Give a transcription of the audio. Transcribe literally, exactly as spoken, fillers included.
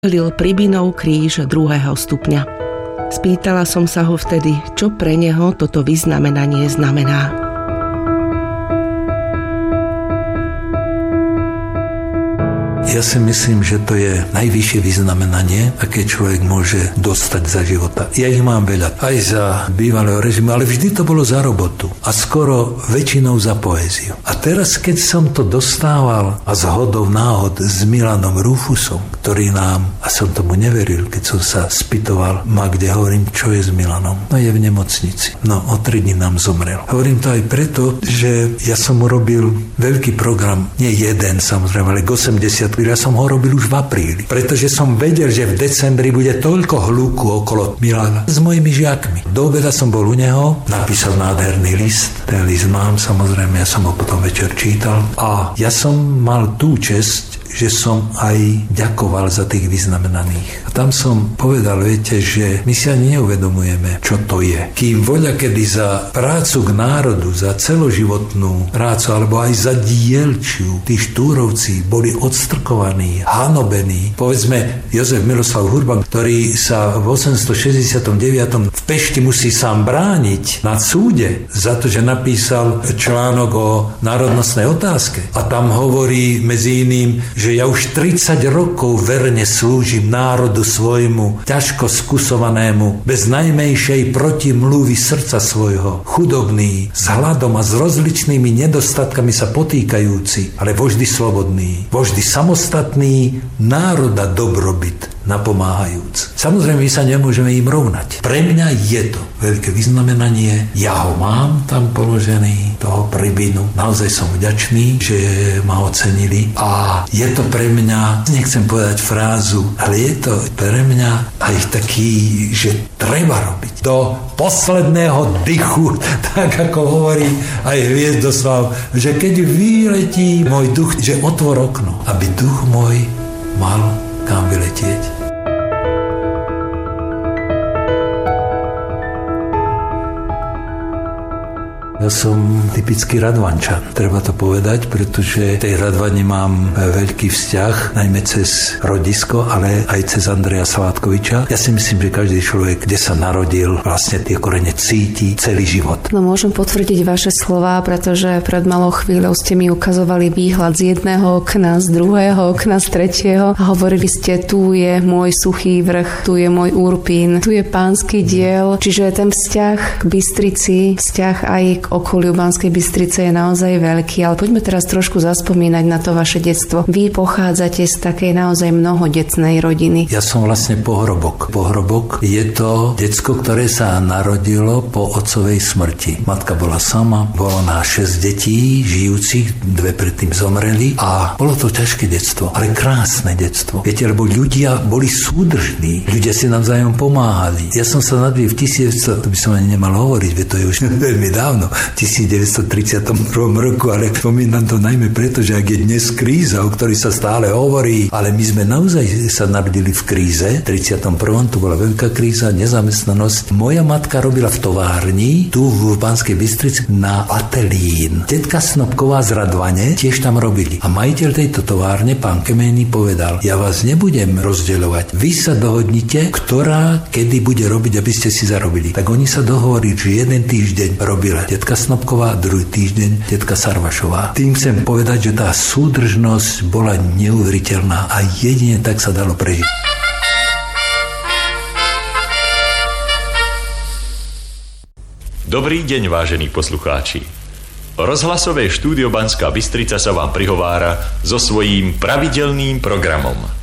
Lil Pribinov kríž druhého stupňa. Spýtala som sa ho vtedy, čo pre neho toto vyznamenanie znamená. Ja si myslím, že to je najvyššie vyznamenanie, aké človek môže dostať za života. Ja ich mám veľa, aj za bývalého režimu, ale vždy to bolo za robotu a skoro väčšinou za poéziu. A teraz, keď som to dostával a zhodou náhod s Milanom Rufusom, ktorý nám, a som tomu neveril, keď som sa spýtoval ma, kde hovorím, čo je s Milanom. No je v nemocnici. No o tri dní nám zomrel. Hovorím to aj preto, že ja som urobil veľký program, nie jeden samozrejme, ale k osemdesiatke. Ja som ho robil už v apríli, pretože som vedel, že v decembri bude toľko hluku okolo Milana s mojimi žiakmi. Do obeda som bol u neho, napísal nádherný list, ten list mám samozrejme, ja som ho potom večer čítal a ja som mal tú česť, že som aj ďakoval za tých vyznamenaných. A tam som povedal, viete, že my si ani neuvedomujeme, čo to je. Kým voľa kedy za prácu k národu, za celoživotnú prácu, alebo aj za dielčiu, tí štúrovci boli odstrkovaní, hanobení. Povedzme, Jozef Miloslav Hurban, ktorý sa v osemstošesťdesiatdeväť v Pešti musí sám brániť na súde za to, že napísal článok o národnostnej otázke. A tam hovorí medzi iným, že ja už tridsať rokov verne slúžim národu svojmu, ťažko skusovanému, bez najmenšej protimluvy srdca svojho, chudobný, s hladom a s rozličnými nedostatkami sa potýkajúci, ale vždy slobodný, vždy samostatný, národa dobrobyt napomáhajúc. Samozrejme, my sa nemôžeme im rovnať. Pre mňa je to veľké vyznamenanie. Ja ho mám tam položený, toho Pribinu. Naozaj som vďačný, že ma ocenili. A je to pre mňa, nechcem povedať frázu, ale je to pre mňa aj taký, že treba robiť. Do posledného dychu, tak ako hovorí aj Hviezdoslav, že keď vyletí môj duch, že otvor okno, aby duch môj mal kam vyletieť. Ja som typický Radvančan, treba to povedať, pretože tej Radvani mám veľký vzťah, najmä cez rodisko, ale aj cez Andreja Sládkoviča. Ja si myslím, že každý človek, kde sa narodil, vlastne tie korene cíti celý život. No môžem potvrdiť vaše slová, pretože pred malou chvíľou ste mi ukazovali výhľad z jedného okna, z druhého okna, z tretieho a hovorili ste, tu je môj suchý vrch, tu je môj Urpín, tu je pánsky diel, čiže ten vzťah k Bystrici, vzťah aj k okoliu Banskej Bystrice je naozaj veľký, ale poďme teraz trošku zaspomínať na to vaše detstvo. Vy pochádzate z takej naozaj mnohodetnej rodiny. Ja som vlastne pohrobok. Pohrobok je to decko, ktoré sa narodilo po otcovej smrti. Matka bola sama, bolo na šesť detí žijúcich, dve predtým zomreli a bolo to ťažké detstvo, ale krásne detstvo. Viete, lebo ľudia boli súdržní, ľudia si navzájom pomáhali. Ja som sa nadvil v tisícdeväťsto, to by som ani nemal hovoriť, veď to je už veľmi dávno, v devätnásťtridsiatom prvom roku, ale spomínam to najmä preto, že ak je dnes kríza, o ktorej sa stále hovorí, ale my sme naozaj sa narodili v kríze, v tridsiatom prvom tu bola veľká kríza, nezamestnanosť. Moja matka robila v továrni, tu v Banskej Bystrici, na Atelín. Tetka Snopková z Radvane tiež tam robili. A majiteľ tejto továrne, pán Kemejný, povedal, ja vás nebudem rozdeľovať, vy sa dohodnite, ktorá kedy bude robiť, aby ste si zarobili. Tak oni sa dohovorili, že jeden týždeň robila tetka Snopková, druhý týždeň tetka Sarvašová. Tým chcem povedať, že tá súdržnosť bola neuveriteľná a jedine tak sa dalo prežiť. Dobrý deň, vážení poslucháči. Rozhlasové štúdio Banská Bystrica sa vám prihovára so svojím pravidelným programom.